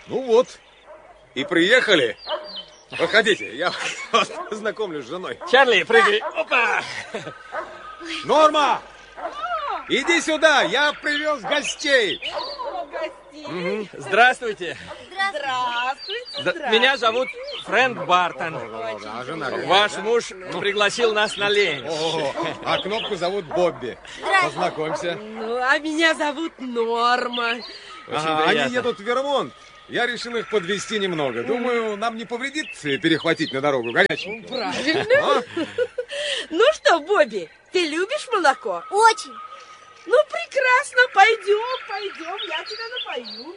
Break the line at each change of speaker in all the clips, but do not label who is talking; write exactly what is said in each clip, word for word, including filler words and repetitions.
Ну вот, и приехали. Проходите, я вас познакомлю с женой.
Чарли, прыгай. Опа!
Норма! Иди сюда, я привез гостей.
Угу. Здравствуйте.
Здравствуйте.
Здравствуйте. Меня зовут Фрэнк Бартон.
А жена
Ваш муж пригласил нас на ленч.
О, а Кнопку зовут Бобби. Познакомься.
Ну, а меня зовут Норма.
Ага, они едут в Вермонт. Я решил их подвезти немного. Думаю, нам не повредит перехватить на дорогу горяченькое.
Правильно.
А?
Ну что, Бобби, ты любишь молоко?
Очень.
Ну, прекрасно, пойдем, пойдем, я тебя напою.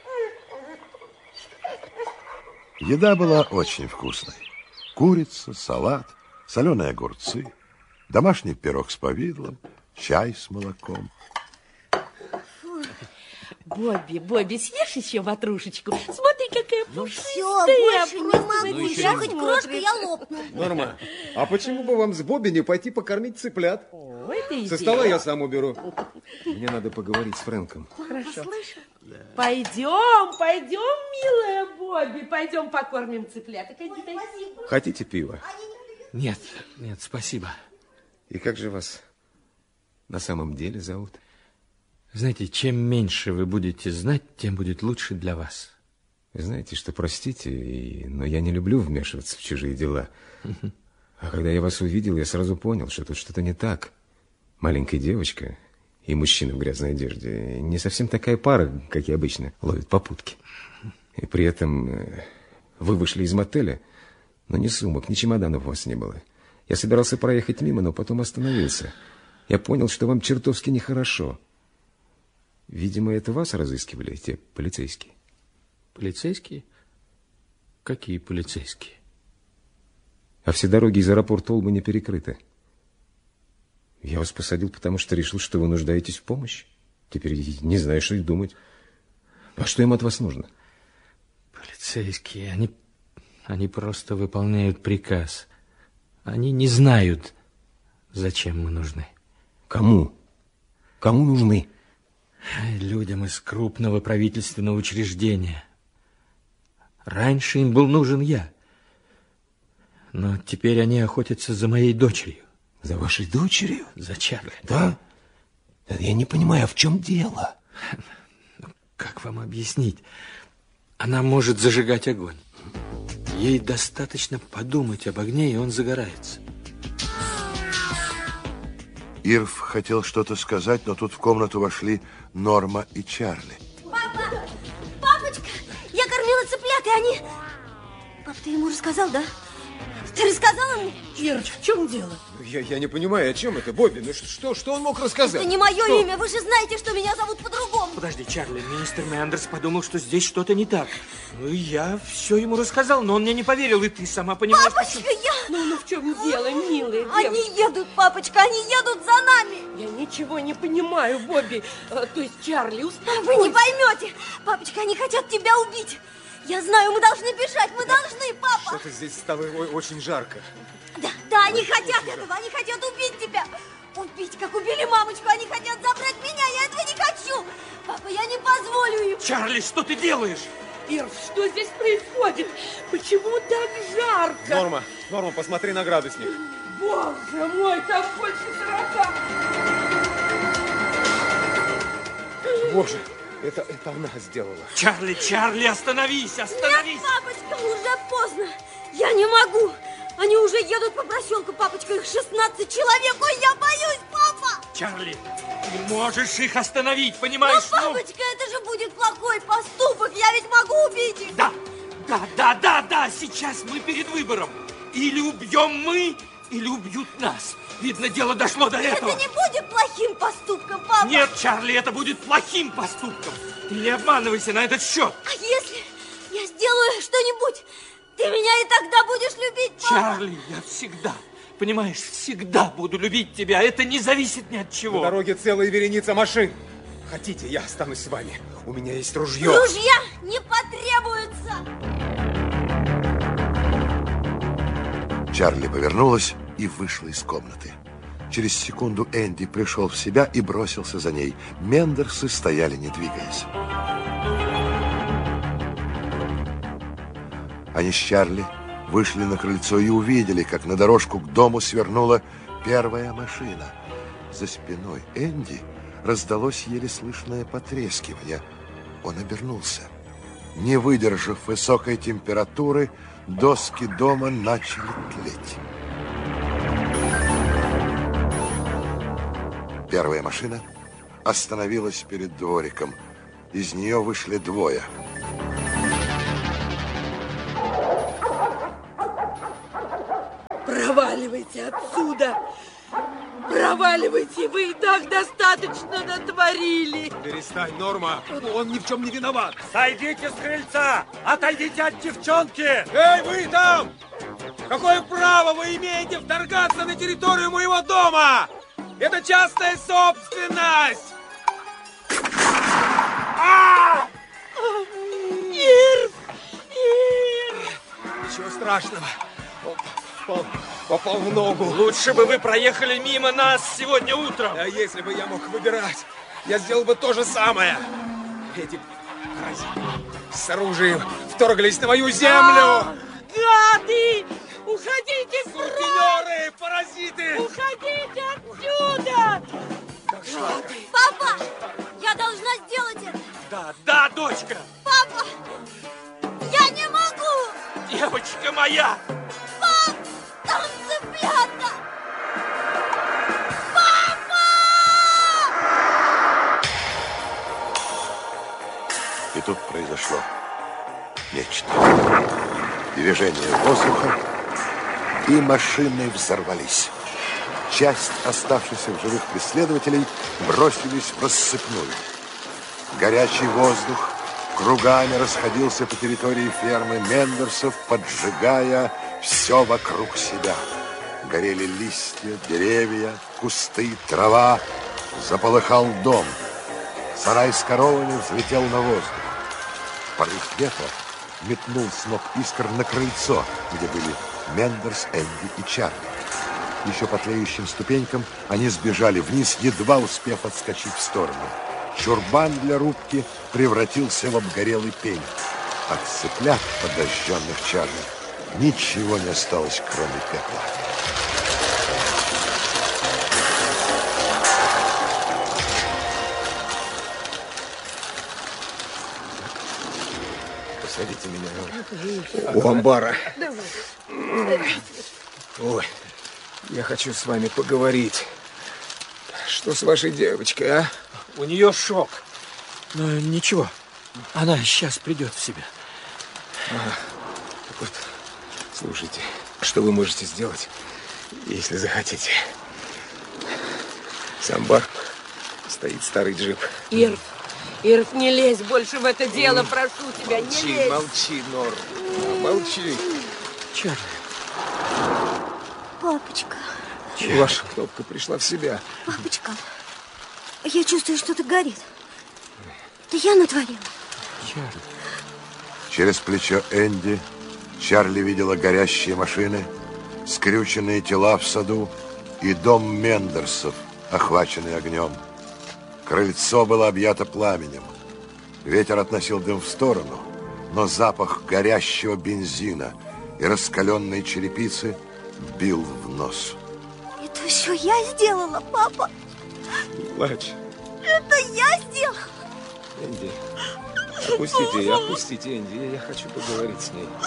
Еда была очень вкусной. Курица, салат, соленые огурцы, домашний пирог с повидлом, чай с молоком.
Бобби, Бобби, съешь еще ватрушечку? Смотри, какая пушистая.
Все, больше не могу.
Ну,
Я хоть крошка, я лопну.
Норма, а почему бы вам с Бобби не пойти покормить цыплят?
О, это идея.
Со стола я сам уберу. Мне надо поговорить с Фрэнком.
Хорошо. Пойдем, пойдем, милая Бобби, пойдем покормим цыпляток.
Хотите пива?
Нет, нет, спасибо.
И как же вас на самом деле зовут?
Знаете, чем меньше вы будете знать, тем будет лучше для вас.
Вы знаете, что, простите, и... но я не люблю вмешиваться в чужие дела. А когда я вас увидел, я сразу понял, что тут что-то не так. Маленькая девочка и мужчина в грязной одежде не совсем такая пара, как и обычно ловят попутки. И при этом вы вышли из мотеля, но ни сумок, ни чемоданов у вас не было. Я собирался проехать мимо, но потом остановился. Я понял, что вам чертовски нехорошо. Видимо, это вас разыскивали те полицейские.
Полицейские? Какие полицейские?
А все дороги из аэропорта Олбани перекрыты. Я вас посадил, потому что решил, что вы нуждаетесь в помощи. Теперь не знаю, что и думать. А что им от вас нужно?
Полицейские, они, они просто выполняют приказ. Они не знают, зачем мы нужны.
Кому? Кому нужны?
Людям из крупного правительственного учреждения. Раньше им был нужен я. Но теперь они охотятся за моей дочерью.
За вашей дочерью?
За Чарли.
Да? Я не понимаю, а в чем дело?
Как вам объяснить? Она может зажигать огонь. Ей достаточно подумать об огне, и он загорается.
Ирв хотел что-то сказать, но тут в комнату вошли Норма и Чарли.
Папа! Папочка! Я кормила цыплят, и они... Пап, ты ему рассказал, да? Ты рассказала мне?
Ирч, в чем дело?
Я, я не понимаю, о чем это, Бобби? Ну что, что он мог рассказать?
Это не мое
что?
имя, вы же знаете, что меня зовут по-другому.
Подожди, Чарли, министр Мэндерс подумал, что здесь что-то не так. Ну, я все ему рассказал, но он мне не поверил, и ты сама понимаешь...
Папочка,
почему...
я...
Ну, ну в чем дело, милая девочка?
Они едут, папочка, они едут за нами.
Я ничего не понимаю, Бобби. А, то есть, Чарли, успокойся.
Вы не поймете. Папочка, они хотят тебя убить. Я знаю, мы должны бежать, мы должны, папа.
Что-то здесь стало очень жарко.
Да, да, они хотят этого, они хотят убить тебя. Убить, как убили мамочку, они хотят забрать меня, я этого не хочу. Папа, я не позволю им.
Чарли, что ты делаешь?
Ирв, что здесь происходит? Почему так жарко?
Норма, Норма, посмотри на градусник.
Боже мой, там больше сорока.
Боже, это, это она сделала.
Чарли, Чарли, остановись, остановись.
Нет, папочка, уже поздно. Я не могу. Они уже едут по проселку, папочка, их шестнадцать человек. Ой, я боюсь, папа.
Чарли, ты можешь их остановить, понимаешь?
Но, папочка, ну... это же будет плохой поступок. Я ведь могу убить их.
Да, да, да, да, да. Сейчас мы перед выбором. Или убьем мы, или убьют нас. Видно, дело дошло до этого.
Это не будет плохим поступком, папа.
Нет, Чарли, это будет плохим поступком. Ты не обманывайся на этот счет.
А если я сделаю что-нибудь, ты меня и тогда будешь любить, папа?
Чарли, я всегда, понимаешь, всегда буду любить тебя. Это не зависит ни от чего.
На дороге целая вереница машин. Хотите, я останусь с вами. У меня есть ружье.
Ружья не потребуется.
Чарли повернулась и вышла из комнаты. Через секунду Энди пришел в себя и бросился за ней. Мендерсы стояли, не двигаясь. Они с Чарли вышли на крыльцо и увидели, как на дорожку к дому свернула первая машина. За спиной Энди раздалось еле слышное потрескивание. Он обернулся. Не выдержав высокой температуры, доски дома начали тлеть. Первая машина остановилась перед двориком. Из нее вышли двое.
Проваливайте отсюда! Проваливайте! Вы и так достаточно натворили!
Перестань, Норма! Он ни в чем не виноват!
Сойдите с крыльца! Отойдите от девчонки!
Эй, вы там! Какое право вы имеете вторгаться на территорию моего дома? Это частная собственность! А!
Ирв! Ирв!
Ничего страшного. Попал, попал в ногу.
Лучше бы вы проехали мимо нас сегодня утром.
А если бы я мог выбирать, я сделал бы то же самое. Эти паразиты с оружием вторглись на мою землю.
А, гады! Уходите прочь!
Сутенеры, паразиты!
Уходите отсюда!
Гады!
Папа, я должна сделать это.
Да, да, дочка!
Папа, я не могу.
Девочка моя!
Пап, там цыплята. Папа!
И тут произошло нечто. Движение воздуха, и машины взорвались. Часть оставшихся в живых преследователей бросились в рассыпную. Горячий воздух кругами расходился по территории фермы Мендерсов, поджигая все вокруг себя. Горели листья, деревья, кусты, трава. Заполыхал дом. Сарай с коровами взлетел на воздух. Порыв ветра метнул сноп искр на крыльцо, где были Мендерс, Энди и Чарли. Еще по тлеющим ступенькам они сбежали вниз, едва успев отскочить в сторону. Чурбан для рубки превратился в обгорелый пень. От цыплят, подожженных Чарли, ничего не осталось, кроме пепла.
Посадите меня у амбара. Ой, я хочу с вами поговорить. Что с вашей девочкой, а?
У нее шок.
Но ничего, она сейчас придет в себя.
Ага. Так вот, слушайте, что вы можете сделать, если захотите. С амбаром стоит старый джип.
Ирв, Ирв, не лезь больше в это дело, прошу тебя, не
Молчи,
лезь.
молчи, Норм, молчи.
Чарли.
Папочка,
Ваша кнопка пришла в себя.
папочка, я чувствую, что-то горит. Это я натворила.
Чарли.
Через плечо Энди Чарли видела горящие машины, скрюченные тела в саду и дом Мендерсов, охваченный огнем. Крыльцо было объято пламенем. Ветер относил дым в сторону, но запах горящего бензина и раскаленной черепицы бил в нос.
Это все я сделала, папа.
Плачь.
Это я сделала.
Энди, опустите, опустите, Энди, я хочу поговорить с ней.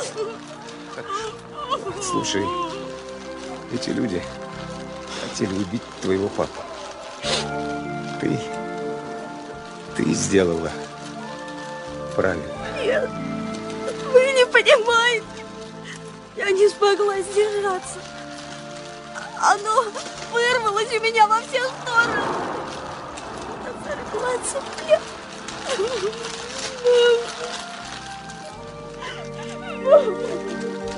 Слушай, эти люди хотели убить твоего папу. Ты, ты сделала правильно.
Нет, вы не понимаете. Я не смогла сдержаться. Оно вырвалось у меня во все стороны. Разорвала цыплят.